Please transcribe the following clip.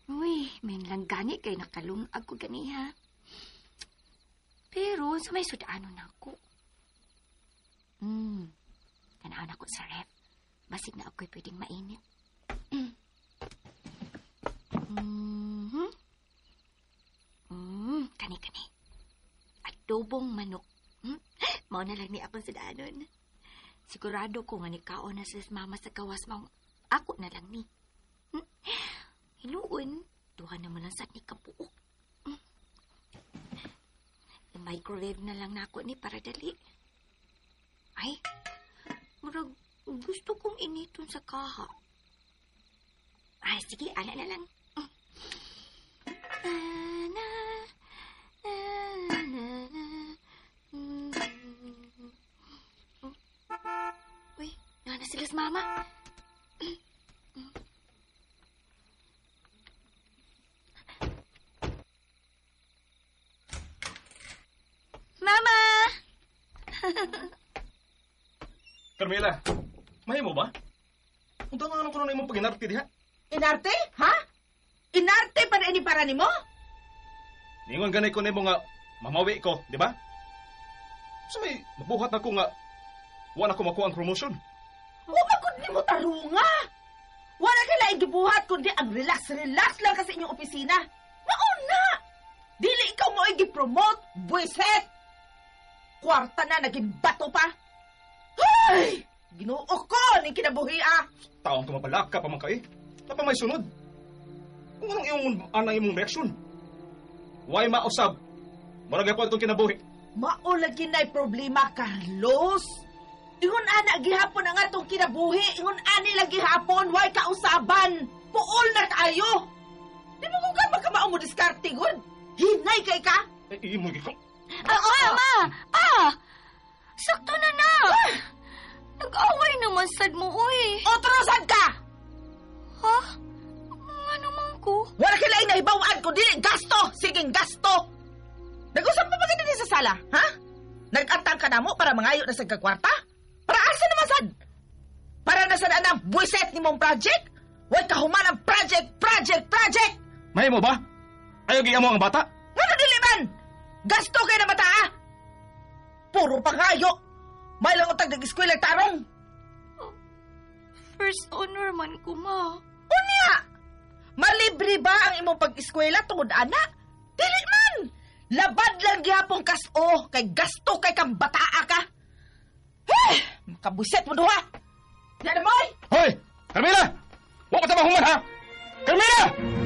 Uy, may lang gani kay nakalungag ko ganiha. Pero sa may sudaano na ako. Kanaan ako sa ref. Basig na ako'y pwedeng mainit. Kani. Adobong manok. Mao na lang ni akong sudaanon. Sigurado ko nga ni kaon na sa mama sa gawas mong ako na lang ni. Hinuon, duha naman lang sa ni kapuok. I-microwave na lang na ako ni para dali. Ay, murag gusto kong initon sa kaha. Ay, sige, ala na lang. Uy, na sila sa mama. Mama! Carmela, mahimo ba? Unta nga ko na imong paginarte diha? Inarte? Ha? Inarte para ini para nimo? Ningon ganay ko nimo nga mamawi ko, di ba? So may mabuhat na ko nga wala ko makuha ang promotion. Wa magud nimo tarunga. Wala ka laing gibuhat kundi ang relax lang kasi inyong opisina. Mauna! Dili ikaw mo i-promote, buiset! Kwarta na naging bato pa. Ay! Ginoo ko ni kinabuhi ah. Taong tumapalaka pa man kay. Tapa may sunod. Kung anong iyong anang imong reaksyon? Why mausab? Murag po itong kinabuhi. Maulagi na'y problema, Carlos. Ingon ana gihapon ang atong kinabuhi. Ingon ani lagi hapon, why kausaban? Puol na kayo. Di mo kung ka makamao mo diskarte gud. Hinay kay ka. Imo ko. Ma! Sakto na na! Nag-away naman sad mo, uy. Otrosan ka! Ha? Nga naman ko? Wala ka lain na ibawaan ko, dili gasto! Siging gasto! Nag-usap pa ba ka din sa sala, ha? Nag-atang ka na mo para mangayo na sa kagwarta? Para asa naman sad? Para na sa anang buwiset ni mong project? Huwag ka humanang project! Mahimo ba? Ayaw giya mo ang bata? Ano dili man? Gasto kayo na bata, ha? Puro pangayo! May lang utang nag-eskwela tarong! First honor man ko, ma. Unya! Malibre ba ang imong pag-eskwela tungod anak? Dili man! Labad lang gihapong kas-o kay gasto kay kang bataa ka. Makabuset mo duha! Yan moy! Hoy! Carmela! Huwag ka sa mahuman, ha? Carmela!